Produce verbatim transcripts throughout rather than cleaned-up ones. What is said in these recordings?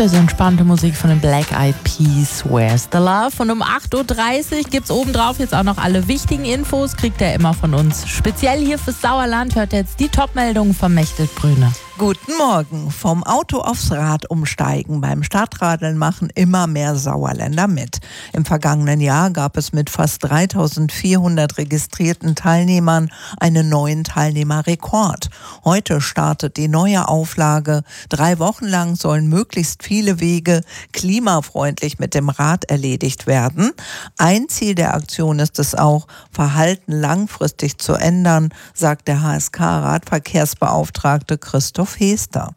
Das ist entspannte Musik von den Black Eyed Peas, Where's the Love? Und um acht Uhr dreißig gibt es obendrauf jetzt auch noch alle wichtigen Infos, kriegt ihr immer von uns. Speziell hier fürs Sauerland hört ihr jetzt die Top-Meldungen von Mechthild Brüne. Guten Morgen. Vom Auto aufs Rad umsteigen. Beim Stadtradeln machen immer mehr Sauerländer mit. Im vergangenen Jahr gab es mit fast dreitausendvierhundert registrierten Teilnehmern einen neuen Teilnehmerrekord. Heute startet die neue Auflage. Drei Wochen lang sollen möglichst viele Wege klimafreundlich mit dem Rad erledigt werden. Ein Ziel der Aktion ist es auch, Verhalten langfristig zu ändern, sagt der H S K-Radverkehrsbeauftragte Christoph Hester.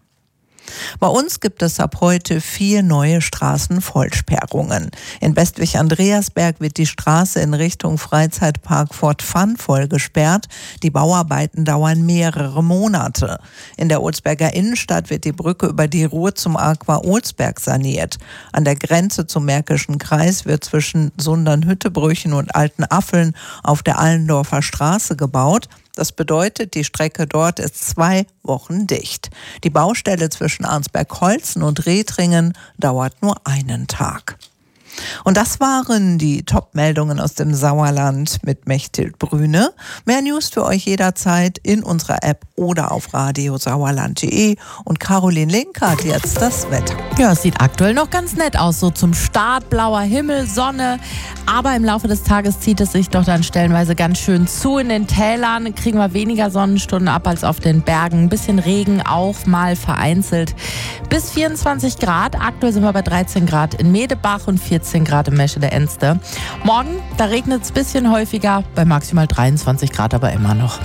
Bei uns gibt es ab heute vier neue Straßenvollsperrungen. In Bestwig-Andreasberg wird die Straße in Richtung Freizeitpark Fort Fun voll gesperrt. Die Bauarbeiten dauern mehrere Monate. In der Olsberger Innenstadt wird die Brücke über die Ruhr zum Aqua Olsberg saniert. An der Grenze zum Märkischen Kreis wird zwischen Sundern-Hüttebrüchen und Alten-Affeln auf der Allendorfer Straße gebaut. Das bedeutet, die Strecke dort ist zwei Wochen dicht. Die Baustelle zwischen Arnsberg-Holzen und Rethringen dauert nur einen Tag. Und das waren die Top-Meldungen aus dem Sauerland mit Mechthild Brüne. Mehr News für euch jederzeit in unserer App oder auf radiosauerland punkt de. Und Caroline Link hat jetzt das Wetter. Ja, es sieht aktuell noch ganz nett aus, so zum Start, blauer Himmel, Sonne. Aber im Laufe des Tages zieht es sich doch dann stellenweise ganz schön zu. In den Tälern kriegen wir weniger Sonnenstunden ab als auf den Bergen. Ein bisschen Regen auch mal vereinzelt. Bis vierundzwanzig Grad. Aktuell sind wir bei dreizehn Grad in Medebach und vierzehn Grad in Meschede Enste. Morgen, da regnet es ein bisschen häufiger, bei maximal dreiundzwanzig Grad aber immer noch.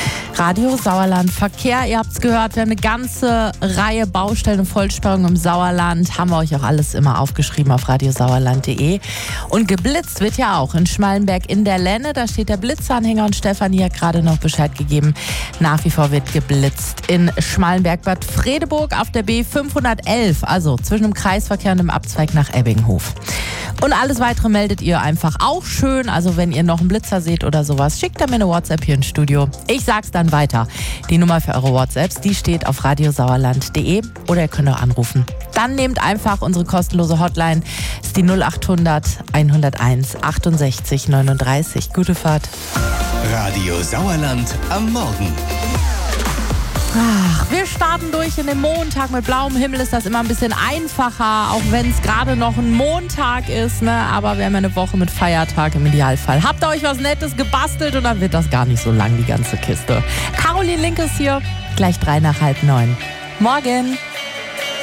Radio Sauerland Verkehr, ihr habt es gehört, wir haben eine ganze Reihe Baustellen und Vollsperrungen im Sauerland. Haben wir euch auch alles immer aufgeschrieben auf radiosauerland punkt de. Und geblitzt wird ja auch in Schmallenberg in der Lenne. Da steht der Blitzanhänger und Stefanie hat gerade noch Bescheid gegeben. Nach wie vor wird geblitzt in Schmallenberg Bad Fredeburg auf der B fünfhundertelf, also zwischen dem Kreisverkehr und dem Abzweig nach Ebbinghof. Und alles Weitere meldet ihr einfach auch schön. Also wenn ihr noch einen Blitzer seht oder sowas, schickt da mir eine WhatsApp hier ins Studio. Ich sag's dann weiter. Die Nummer für eure WhatsApps, die steht auf radiosauerland punkt de oder ihr könnt auch anrufen. Dann nehmt einfach unsere kostenlose Hotline. Das ist die null achthundert hunderteins achtundsechzig neununddreißig. Gute Fahrt. Radio Sauerland am Morgen. Ach, wir starten durch in den Montag. Mit blauem Himmel ist das immer ein bisschen einfacher, auch wenn es gerade noch ein Montag ist, ne? Aber wir haben eine Woche mit Feiertag im Idealfall. Habt ihr euch was Nettes gebastelt und dann wird das gar nicht so lang, die ganze Kiste. Caroline Link ist hier, gleich drei nach halb neun. Morgen!